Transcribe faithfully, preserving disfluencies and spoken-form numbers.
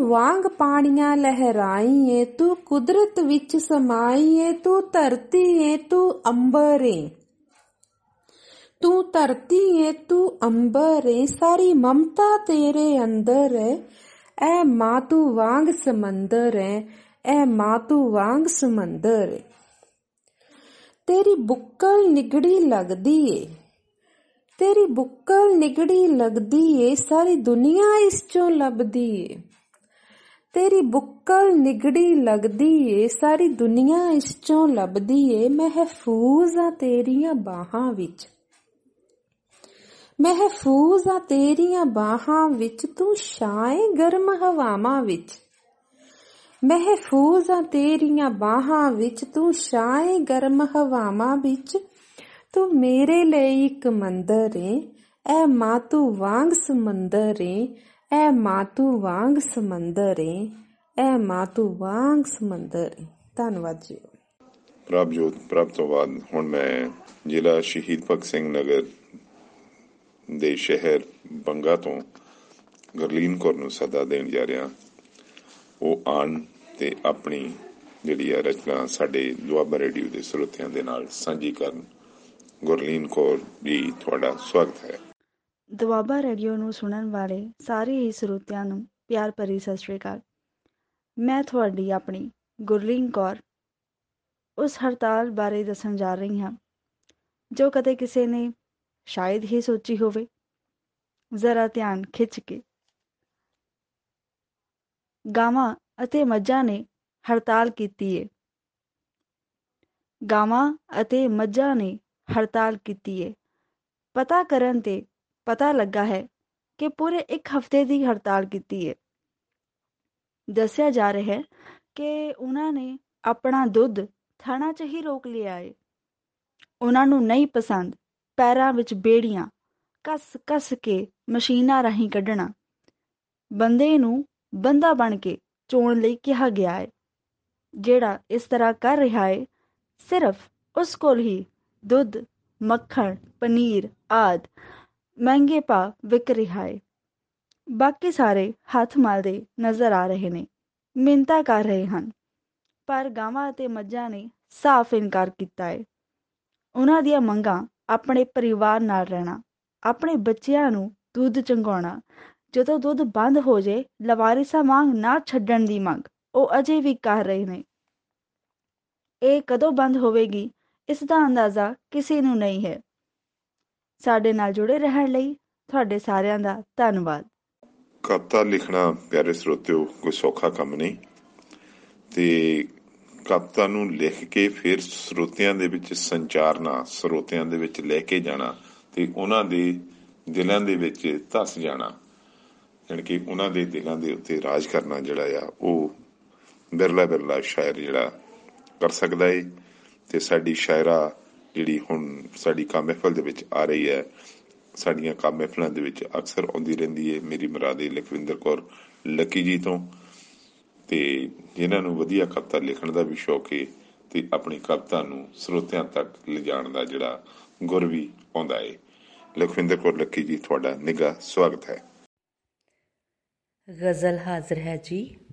ਵਾਂਗ ਪਾਣੀਆਂ ਲਹਿਰਾਈ ਏ, ਤੂੰ ਕੁਦਰਤ ਵਿੱਚ ਸਮਾਈ ਏ, ਤੂੰ ਧਰਤੀ ਏ ਤੂੰ ਅੰਬਰ ਏ, ਤੂੰ ਧਰਤੀ ਏ ਤੂੰ ਅੰਬਰ ਏ, ਸਾਰੀ ਮਮਤਾ ਤੇਰੇ ਅੰਦਰ ਏ, ਐ ਮਾਂ ਤੂੰ ਵਾਂਗ ਸਮੰਦਰ ਏ, ਐ ਮਾਂ ਤੂੰ ਵਾਂਗ ਸਮੰਦਰ ਏ। ਤੇਰੀ ਬੁੱਕਲ ਨਿਗੜੀ ਲੱਗਦੀ ਏ, ਤੇਰੀ ਬੁੱਕਲ ਨਿਗੜੀ ਲੱਗਦੀ ਏ, ਸਾਰੀ ਦੁਨੀਆ ਇਸ ਚੋਂ ਲੱਭਦੀ ਏ, ਤੇਰੀ ਬੁੱਕਲ ਨਿਗੜੀ ਲੱਗਦੀ ਏ, ਸਾਰੀ ਦੁਨੀਆ ਇਸ ਚੋਂ ਲੱਭਦੀ ਏ। ਮਹਿਫੂਜ਼ ਆ ਤੇਰੀਆਂ ਬਾਹਾਂ ਵਿੱਚ, ਮਹਿਫੂਜ਼ ਆ ਤੇਰੀਆਂ ਬਾਹਾਂ ਵਿੱਚ, ਤੂੰ ਛਾਂ ਏ ਗਰਮ ਹਵਾਵਾਂ ਵਿੱਚ, ਮਹਿਫੂਜ਼ ਆ ਤੇਰੀਆਂ ਬਾਹਾਂ ਵਿੱਚ, ਤੂੰ ਛਾਂ ਏ ਗਰਮ ਹਵਾਵਾਂ ਵਿੱਚ, ਤੂੰ ਮੇਰੇ ਲਈ ਇੱਕ ਮੰਦਰ ਏ, ਐ ਮਾਂ ਤੂੰ ਵਾਂਗ ਸਮੰਦਰ ਏ, ਐ ਮਾਂ ਤੂੰ ਵਾਂਗ ਸਮੰਦਰ ਏ, ਐ ਮਾਂ ਤੂੰ ਵਾਂਗ ਸਮੰਦਰ ਏ। ਧੰਨਵਾਦ ਜੀ। ਪ੍ਰਭਜੋਤ ਪ੍ਰਭ ਤੋਂ ਬਾਅਦ ਹੁਣ ਮੈਂ ਜ਼ਿਲ੍ਹਾ ਸ਼ਹੀਦ ਭਗਤ ਸਿੰਘ ਨਗਰ ਦੇ ਸ਼ਹਿਰ ਬੰਗਾ ਤੋਂ ਗੁਰਲੀਨ ਕੌਰ ਨੂੰ ਸੱਦਾ ਦੇਣ ਜਾ ਰਿਹਾ। ਉਹ ਆਉਣ ਤੇ ਆਪਣੀ ਜਿਹੜੀ ਆ ਰਚਨਾ ਸਾਡੇ ਦੁਆਬਾ ਰੇਡੀਓ ਦੇ ਸਰੋਤਿਆਂ ਦੇ ਨਾਲ ਸਾਂਝੀ ਕਰਨ। ਗੁਰਲੀਨ ਕੌਰ ਜੀ, ਤੁਹਾਡਾ ਸਵਾਗਤ ਹੈ। ਦੁਆਬਾ ਰੇਡੀਓ ਨੂੰ ਸੁਣਨ ਵਾਲੇ ਸਾਰੇ ਹੀ ਸਰੋਤਿਆਂ ਨੂੰ ਪਿਆਰ ਭਰੀ ਸਤਿ ਸ਼੍ਰੀ ਅਕਾਲ। ਮੈਂ ਤੁਹਾਡੀ ਆਪਣੀ ਗੁਰਲੀਨ ਕੌਰ ਉਸ ਹੜਤਾਲ ਬਾਰੇ ਦੱਸਣ ਜਾ ਰਹੀ ਹਾਂ ਜੋ ਕਦੇ ਕਿਸੇ ਨੇ ਸ਼ਾਇਦ ਹੀ ਸੋਚੀ ਹੋਵੇ। ਜ਼ਰਾ ਧਿਆਨ ਖਿੱਚ ਕੇ। ਗਾਵਾਂ ਅਤੇ ਮੱਝਾਂ ਨੇ ਹੜਤਾਲ ਕੀਤੀ ਏ, ਗਾਵਾਂ ਅਤੇ ਮੱਝਾਂ ਨੇ ਹੜਤਾਲ ਕੀਤੀ ਏ। ਪਤਾ ਕਰਨ ਤੇ ਪਤਾ ਲੱਗਾ ਹੈ ਕਿ ਪੂਰੇ ਇੱਕ ਹਫ਼ਤੇ ਦੀ ਹੜਤਾਲ ਕੀਤੀ ਏ। ਦੱਸਿਆ ਜਾ ਰਿਹਾ ਹੈ ਕਿ ਉਹਨਾਂ ਨੇ ਆਪਣਾ ਦੁੱਧ ਥਾਣਾ 'ਚ ਹੀ ਰੋਕ ਲਿਆ ਏ। ਉਹਨਾਂ ਨੂੰ ਨਹੀਂ ਪਸੰਦ ਪੈਰਾਂ ਵਿੱਚ ਬੇੜੀਆਂ ਕੱਸ ਕੱਸ ਕੇ ਮਸ਼ੀਨਾਂ ਰਾਹੀਂ ਕੱਢਣਾ। ਬੰਦੇ ਨੂੰ ਬੰਦਾ ਬਣ ਕੇ ਚੋਣ ਲਈ ਕਿਹਾ ਗਿਆ ਹੈ। ਜਿਹੜਾ ਇਸ ਤਰ੍ਹਾਂ ਕਰ ਰਿਹਾ ਹੈ ਸਿਰਫ ਉਸ ਕੋਲ ਹੀ ਦੁੱਧ, ਮੱਖਣ, ਪਨੀਰ ਆਦਿ ਮਹਿੰਗੇ ਭਾਅ ਵਿਕ ਰਿਹਾ ਹੈ। ਬਾਕੀ ਸਾਰੇ ਹੱਥ ਮਲਦੇ ਨਜ਼ਰ ਆ ਰਹੇ ਨੇ, ਮਿੰਨਤਾਂ ਕਰ ਰਹੇ ਹਨ, ਪਰ ਗਾਵਾਂ ਅਤੇ ਮੱਝਾਂ ਨੇ ਸਾਫ਼ ਇਨਕਾਰ ਕੀਤਾ ਹੈ। ਉਹਨਾਂ ਦੀਆਂ ਮੰਗਾਂ ਆਪਣੇ ਪਰਿਵਾਰ ਨਾਲ ਰਹਿਣਾ, ਆਪਣੇ ਬੱਚਿਆਂ ਨੂੰ ਦੁੱਧ ਚੁੰਘਾਉਣਾ, ਜਦੋਂ ਦੁੱਧ ਬੰਦ ਹੋ ਜੇ ਲਵਾਰਿਸਾਂ ਵਾਂਗ ਨਾ ਛੱਡਣ ਦੀ ਮੰਗ ਉਹ ਅਜੇ ਵੀ ਕਰ ਰਹੇ ਨੇ। ਇਹ ਕਦੋਂ ਬੰਦ ਹੋਵੇਗੀ ਇਸ ਦਾ ਅੰਦਾਜ਼ਾ ਕਿਸੇ ਨੂੰ ਨਹੀਂ ਹੈ। ਸਾਡੇ ਨਾਲ ਜੁੜੇ ਰਹਿਣ ਲਈ ਤੁਹਾਡੇ ਸਾਰਿਆਂ ਦਾ ਧੰਨਵਾਦ। ਕਵਿਤਾ ਲਿਖਣਾ ਪਿਆਰੇ ਸਰੋਤਿਓ ਕੋਈ ਸੌਖਾ ਕੰਮ ਨਹੀਂ, ਤੇ ਕਵਿਤਾ ਨੂੰ ਲਿਖ ਕੇ ਫਿਰ ਸਰੋਤਿਆਂ ਦੇ ਵਿੱਚ ਸੰਚਾਰਨਾ, ਸਰੋਤਿਆਂ ਦੇ ਵਿੱਚ ਲੈ ਕੇ ਜਾਣਾ ਤੇ ਉਹਨਾਂ ਦੇ ਦਿਲਾਂ ਦੇ ਵਿੱਚ ਧੱਸ ਜਾਣਾ, ਜਾਣੀ ਕਿ ਉਹਨਾਂ ਦੇ ਦਿਲਾਂ ਦੇ ਉੱਤੇ ਰਾਜ ਕਰਨਾ ਜਿਹੜਾ ਆ ਉਹ ਬਿਰਲਾ ਬਿਰਲਾ ਸ਼ਾਇਰ ਜਿਹੜਾ ਕਰ ਸਕਦਾ ਏ। ਤੇ ਸਾਡੀ ਸ਼ਾਇਰਾ ਜਿਹੜੀ ਹੁਣ ਸਾਡੀ ਕੰਮ ਮਹਿਫਲ ਦੇ ਵਿੱਚ ਆ ਰਹੀ ਹੈ, ਸਾਡੀਆਂ ਕੰਮ ਮਹਿਫਲਾਂ ਦੇ ਵਿੱਚ ਅਕਸਰ ਆਉਂਦੀ ਰਹਿੰਦੀ ਹੈ, ਮੇਰੀ ਮੁਰਾਦੇ ਲਖਵਿੰਦਰ ਕੌਰ ਲੱਕੀ ਜੀ ਤੋਂ, ਤੇ ਜਿਨ੍ਹਾਂ ਨੂੰ ਵਧੀਆ ਕਵਿਤਾ ਲਿਖਣ ਦਾ ਵੀ ਸ਼ੌਕ ਹੈ ਤੇ ਆਪਣੀ ਕਵਿਤਾ ਨੂੰ ਸਰੋਤਿਆਂ ਤੱਕ ਲਿਜਾਣ ਦਾ ਜਿਹੜਾ ਗੁਰ ਵੀ ਆਉਂਦਾ ਹੈ। ਲਖਵਿੰਦਰ ਕੌਰ ਲੱਕੀ ਜੀ, ਤੁਹਾਡਾ ਨਿੱਘਾ ਸਵਾਗਤ ਹੈ। ਗਜ਼ਲ ਹਾਜ਼ਰ ਹੈ ਜੀ।